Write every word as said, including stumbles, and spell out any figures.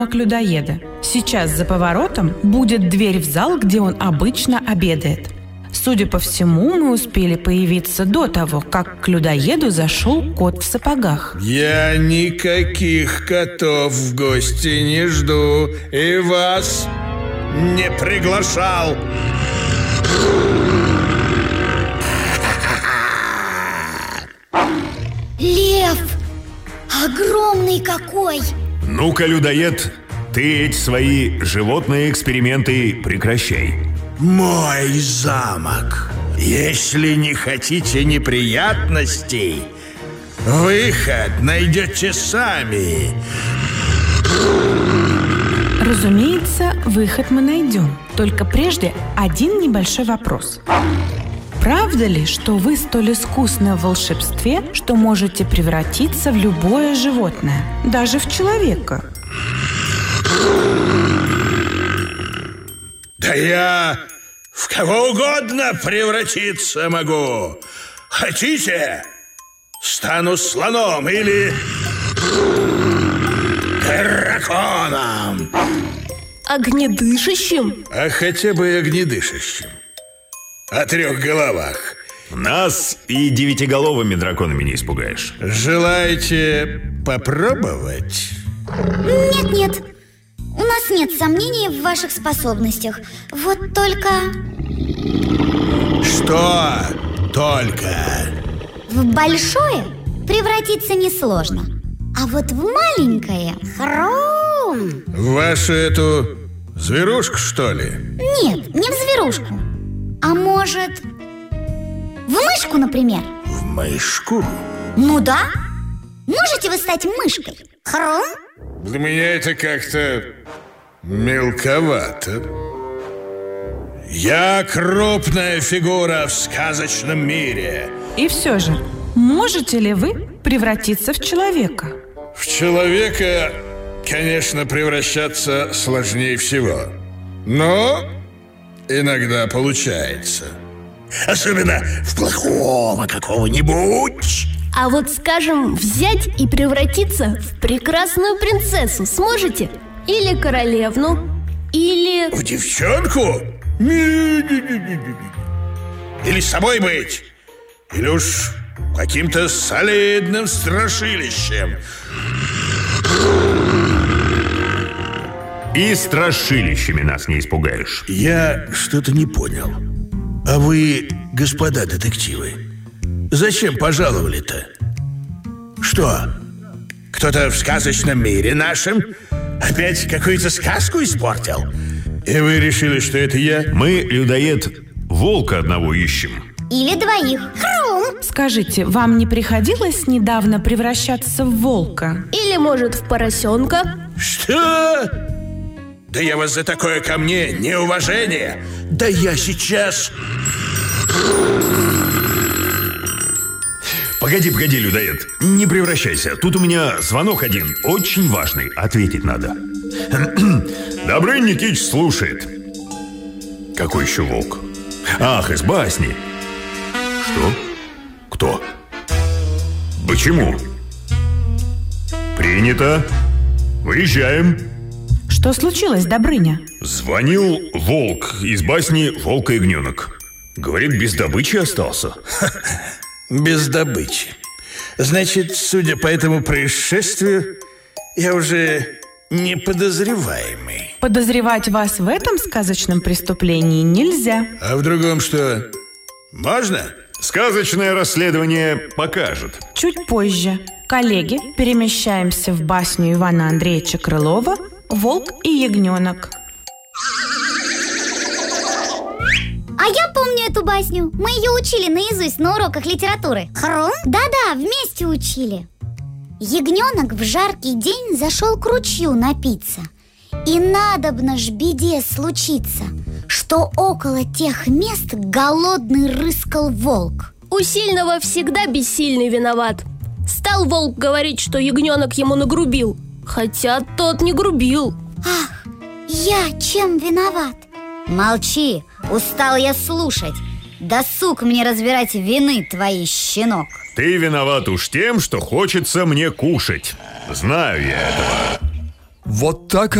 людоеда. Сейчас за поворотом будет дверь в зал, где он обычно обедает. Судя по всему, мы успели появиться до того, как к людоеду зашел кот в сапогах. Я никаких котов в гости не жду и вас не приглашал. Лев! Огромный какой! Ну-ка, людоед, ты эти свои животные эксперименты прекращай. Мой замок. Если не хотите неприятностей, выход найдете сами. Разумеется, выход мы найдем. Только прежде один небольшой вопрос. Правда ли, что вы столь искусны в волшебстве, что можете превратиться в любое животное, даже в человека? Да я в кого угодно превратиться могу. Хотите? Стану слоном или драконом. Огнедышащим? А хотя бы и огнедышащим. О трех головах. Нас и девятиголовыми драконами не испугаешь. Желаете попробовать? Нет-нет, у нас нет сомнений в ваших способностях. Вот только... Что только? В большое превратиться несложно, а вот в маленькое... Хрум! В вашу эту зверушку, что ли? Нет, не в зверушку. А может, в мышку, например? В мышку? Ну да. Можете вы стать мышкой? Хрум? Для меня это как-то мелковато. Я крупная фигура в сказочном мире. И все же, можете ли вы превратиться в человека? В человека, конечно, превращаться сложнее всего. Но иногда получается. Особенно в плохого какого-нибудь. А вот, скажем, взять и превратиться в прекрасную принцессу сможете? Или королевну? Или... В девчонку? Не-не-не-не-не. Или с собой быть? Или уж каким-то солидным страшилищем? И страшилищами нас не испугаешь. Я что-то не понял. А вы, господа детективы, зачем пожаловали-то? Что? Кто-то в сказочном мире нашем опять какую-то сказку испортил? И вы решили, что это я? Мы, людоед, волка одного ищем. Или двоих. Хрум! Скажите, вам не приходилось недавно превращаться в волка? Или, может, в поросенка? Что? Да я вас за такое ко мне неуважение. Да я сейчас... Погоди, погоди, людоед, не превращайся. Тут у меня звонок один, очень важный, ответить надо. Добрый Никитич слушает. Какой еще волк? Ах, из басни. Что? Кто? Почему? Принято. Выезжаем. Что случилось, Добрыня? Звонил волк из басни «Волк и ягненок». Говорит, без добычи остался. Без добычи. Значит, судя по этому происшествию, я уже не подозреваемый. Подозревать вас в этом сказочном преступлении нельзя. А в другом что? Можно? Сказочное расследование покажет. Чуть позже. Коллеги, перемещаемся в басню Ивана Андреевича Крылова «Волк и ягненок». А я помню эту басню. Мы ее учили наизусть на уроках литературы. Хрум? Да-да, вместе учили. Ягненок в жаркий день зашел к ручью напиться. И надобно ж беде случиться, что около тех мест голодный рыскал волк. У сильного всегда бессильный виноват. Стал волк говорить, что ягненок ему нагрубил, хотя тот не грубил. Ах, я чем виноват? Молчи, устал я слушать. Досуг мне разбирать вины твои, щенок. Ты виноват уж тем, что хочется мне кушать. Знаю я этого. Вот так